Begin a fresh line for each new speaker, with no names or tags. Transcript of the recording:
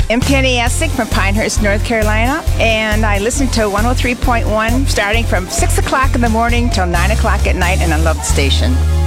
I'm Penny Essig from Pinehurst, North Carolina, and I listen to 103.1 starting from 6 o'clock in the morning till 9 o'clock at night, and I love the station.